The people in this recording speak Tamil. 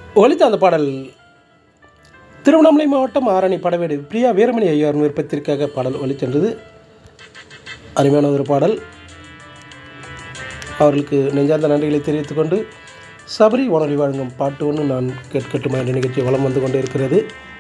ஒலித்த அந்த பாடல் திருவண்ணாமலை மாவட்டம் ஆரணி படவேடு பிரியா வீரமணி ஐயார் விருப்பத்திற்காக பாடல் ஒலிச்சென்றது. அருமையான ஒரு பாடல். அவர்களுக்கு நெஞ்சார்ந்த நன்றிகளை தெரிவித்துக்கொண்டு சபரி வானொலி வழங்கும் பாட்டு ஒன்று நான் கேட்கட்டுமா என்ற நிகழ்ச்சி வலம் வந்து கொண்டு இருக்கிறது.